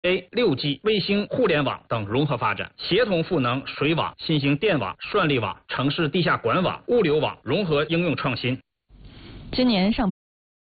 5G、6G、卫星互联网等融合发展，协同赋能水网、新型电网、算力网、城市地下管网、物流网融合应用创新。 今年上